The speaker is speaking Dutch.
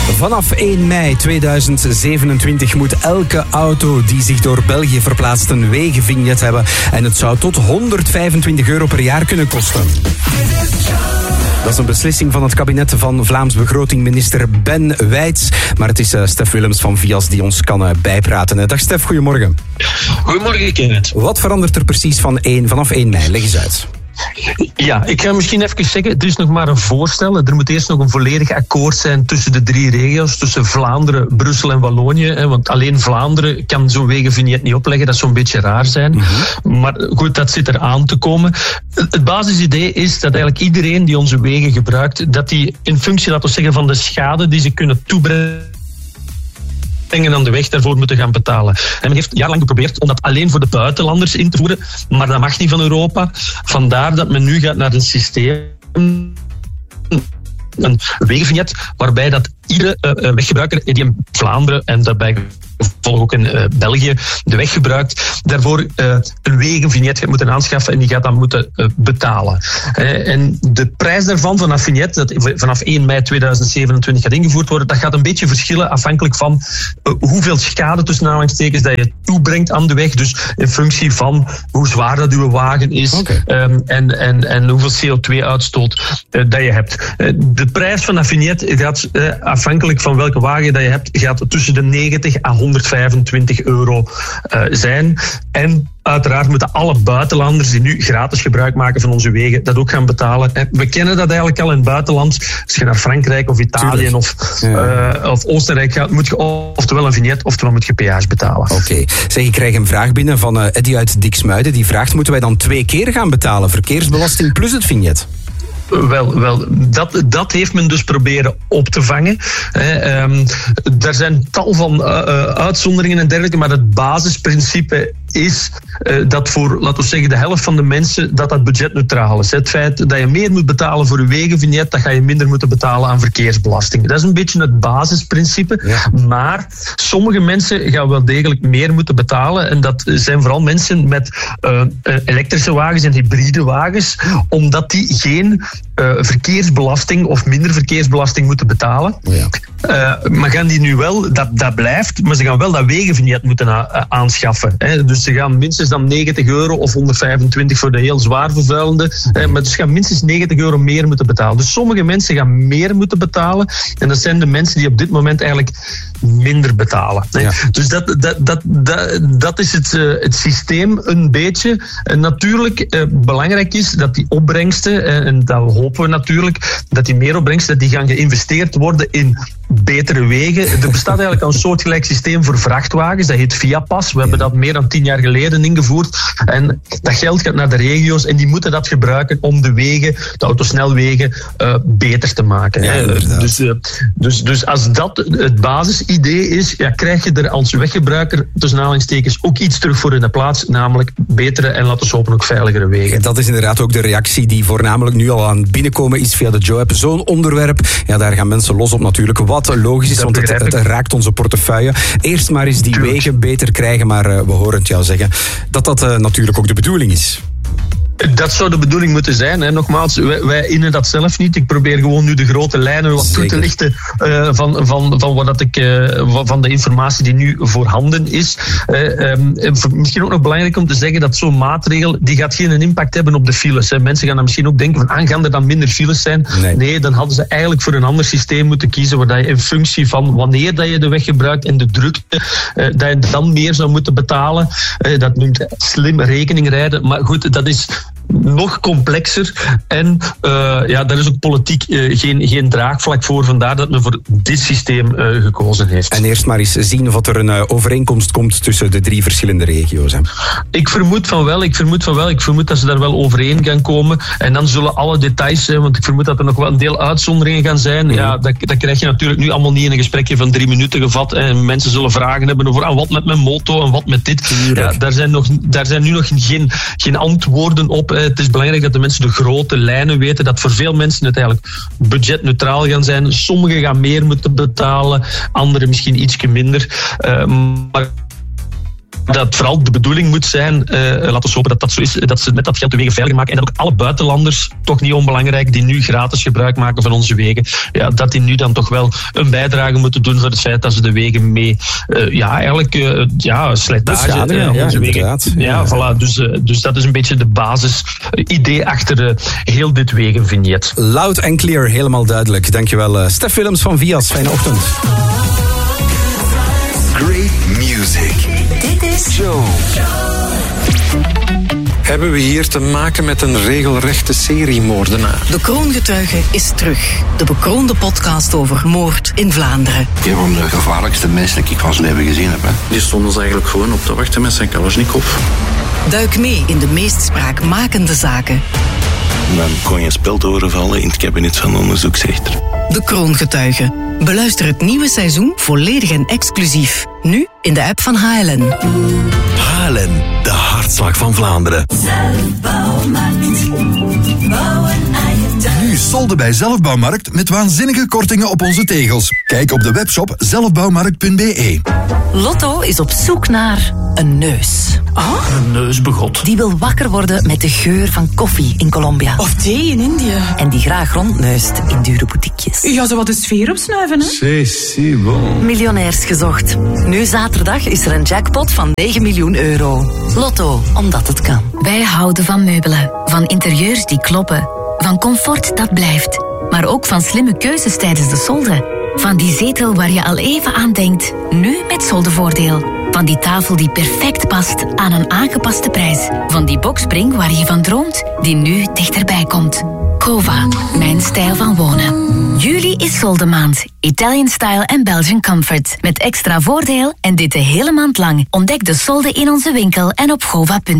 Vanaf 1 mei 2027 moet elke auto die zich door België verplaatst een wegenvignet hebben. En het zou tot €125 per jaar kunnen kosten. Dat is een beslissing van het kabinet van Vlaams begrotingminister Ben Wijts. Maar het is Stef Willems van Vias die ons kan bijpraten. Dag Stef, goedemorgen. Goedemorgen, Kenneth. Wat verandert er precies vanaf 1 mei? Leg eens uit. Ja, ik ga misschien even zeggen, het is nog maar een voorstel. Er moet eerst nog een volledig akkoord zijn tussen de 3 regio's, tussen Vlaanderen, Brussel en Wallonië. Want alleen Vlaanderen kan zo'n wegenvignet niet opleggen, dat zou een beetje raar zijn. Mm-hmm. Maar goed, dat zit er aan te komen. Het basisidee is dat eigenlijk iedereen die onze wegen gebruikt, dat die in functie, laten we zeggen, van de schade die ze kunnen toebrengen aan de weg daarvoor moeten gaan betalen. En men heeft jarenlang geprobeerd om dat alleen voor de buitenlanders in te voeren, maar dat mag niet van Europa. Vandaar dat men nu gaat naar een systeem, een wegenvignet, waarbij dat iedere weggebruiker die in Vlaanderen en daarbij volgens ook in België de weg gebruikt, daarvoor een wegenvignet gaat moeten aanschaffen en die gaat dan moeten betalen. En de prijs daarvan, van dat vignet, dat vanaf 1 mei 2027 gaat ingevoerd worden, dat gaat een beetje verschillen afhankelijk van hoeveel schade tussen aanhalingstekens dat je toebrengt aan de weg. Dus in functie van hoe zwaar dat uw wagen is, okay, en hoeveel CO2-uitstoot dat je hebt. De prijs van dat vignet gaat afhankelijk van welke wagen dat je hebt, gaat tussen de 90 à €125 zijn. En uiteraard moeten alle buitenlanders die nu gratis gebruik maken van onze wegen dat ook gaan betalen. En we kennen dat eigenlijk al in het buitenland. Als je naar Frankrijk of Italië of Oostenrijk gaat, moet je oftewel een vignet, oftewel moet je peage betalen. Oké. Zeg, ik krijg een vraag binnen van Eddie uit Diksmuiden. Die vraagt, moeten wij dan 2 keer gaan betalen? Verkeersbelasting plus het vignet? Wel, dat heeft men dus proberen op te vangen. Er zijn tal van uitzonderingen en dergelijke, maar het basisprincipe is dat voor, laten we zeggen, de helft van de mensen dat budgetneutraal is. Het feit dat je meer moet betalen voor je wegenvignet, dat ga je minder moeten betalen aan verkeersbelasting. Dat is een beetje het basisprincipe. Ja. Maar sommige mensen gaan wel degelijk meer moeten betalen. En dat zijn vooral mensen met elektrische wagens en hybride wagens, omdat die geen verkeersbelasting of minder verkeersbelasting moeten betalen. Ja. Maar gaan die nu wel, dat blijft, maar ze gaan wel dat wegenvignet moeten aanschaffen. Dus ze gaan minstens dan €90 of €125 voor de heel zwaar vervuilende. Maar ze gaan minstens €90 meer moeten betalen. Dus sommige mensen gaan meer moeten betalen. En dat zijn de mensen die op dit moment eigenlijk minder betalen. Ja. Dus dat is het systeem een beetje. En natuurlijk belangrijk is dat die opbrengsten, en dat hopen we natuurlijk, dat die meeropbrengsten die gaan geïnvesteerd worden in betere wegen. Er bestaat eigenlijk een soortgelijk systeem voor vrachtwagens. Dat heet Viapas. We hebben dat meer dan 10 jaar geleden ingevoerd. En dat geld gaat naar de regio's en die moeten dat gebruiken om de wegen, de autosnelwegen, beter te maken. Ja, dus als dat het basisidee is, krijg je er als weggebruiker tussen aanhalingstekens ook iets terug voor in de plaats, namelijk betere en laten we hopen ook veiligere wegen. Dat is inderdaad ook de reactie die voornamelijk nu al aan het binnenkomen is via de Joe-app. Zo'n onderwerp, daar gaan mensen los op natuurlijk. Wat logisch is, want het raakt onze portefeuille. Eerst maar eens die wegen beter krijgen, maar we horen het jou zeggen dat natuurlijk ook de bedoeling is. Dat zou de bedoeling moeten zijn. Hè. Nogmaals, wij innen dat zelf niet. Ik probeer gewoon nu de grote lijnen wat toe te lichten van de informatie die nu voorhanden is. Misschien ook nog belangrijk om te zeggen dat zo'n maatregel die gaat geen impact hebben op de files. Hè. Mensen gaan dan misschien ook denken van gaan er dan minder files zijn? Nee, dan hadden ze eigenlijk voor een ander systeem moeten kiezen waar je in functie van wanneer dat je de weg gebruikt en de drukte, dat je dan meer zou moeten betalen. Dat noemt slim rekeningrijden. Maar goed, dat is nog complexer en daar is ook politiek geen draagvlak voor. Vandaar dat men voor dit systeem gekozen heeft. En eerst maar eens zien of er een overeenkomst komt tussen de 3 verschillende regio's. Hè. Ik vermoed van wel. Ik vermoed dat ze daar wel overeen gaan komen. En dan zullen alle details zijn, want ik vermoed dat er nog wel een deel uitzonderingen gaan zijn. Ja, dat krijg je natuurlijk nu allemaal niet in een gesprekje van 3 minuten gevat. En mensen zullen vragen hebben over wat met mijn moto en wat met dit. Ja, daar zijn nu nog geen antwoorden op. Het is belangrijk dat de mensen de grote lijnen weten, dat voor veel mensen het eigenlijk budgetneutraal gaan zijn. Sommigen gaan meer moeten betalen, anderen misschien ietsje minder. Maar dat vooral de bedoeling moet zijn, laten we hopen dat dat zo is, dat ze met dat geld de wegen veiliger maken en dat ook alle buitenlanders, toch niet onbelangrijk, die nu gratis gebruik maken van onze wegen, ja, dat die nu dan toch wel een bijdrage moeten doen voor het feit dat ze de wegen mee, slijtage op onze wegen. Ja, voilà. Dus dat is een beetje de basisidee achter heel dit wegenvignet. Loud en clear, helemaal duidelijk. Dankjewel, Stef Willems van Vias. Fijne ochtend. Great music. Dit is Joe. Hebben we hier te maken met een regelrechte seriemoordenaar? De Kroongetuige is terug. De bekroonde podcast over moord in Vlaanderen. Een van de gevaarlijkste mensen die ik van zijn leven gezien heb. Hè. Die stond ons eigenlijk gewoon op te wachten met zijn Kalashnikov. Duik mee in de meest spraakmakende zaken. Dan kon je een speld overvallen in het kabinet van de onderzoeksrechter. De Kroongetuige. Beluister het nieuwe seizoen volledig en exclusief. Nu in de app van HLN. HLN, de hartslag van Vlaanderen. Nu solden bij Zelfbouwmarkt met waanzinnige kortingen op onze tegels. Kijk op de webshop zelfbouwmarkt.be. Lotto is op zoek naar een neus. Een neusbegot. Die wil wakker worden met de geur van koffie in Colombia. Of thee in India. En die graag rondneust in dure boutiquejes. Ja, zo wat de sfeer opsnuiven, hè? C'est bon. Miljonairs gezocht. Nu zaterdag is er een jackpot van 9 miljoen euro. Lotto, omdat het kan. Wij houden van meubelen. Van interieurs die kloppen. Van comfort dat blijft. Maar ook van slimme keuzes tijdens de solde. Van die zetel waar je al even aan denkt. Nu met soldevoordeel. Van die tafel die perfect past aan een aangepaste prijs. Van die boxspring waar je van droomt, die nu dichterbij komt. Cova, mijn stijl van wonen. Juli is soldemaand. Italian style en Belgian comfort. Met extra voordeel en dit de hele maand lang. Ontdek de solden in onze winkel en op gova.be.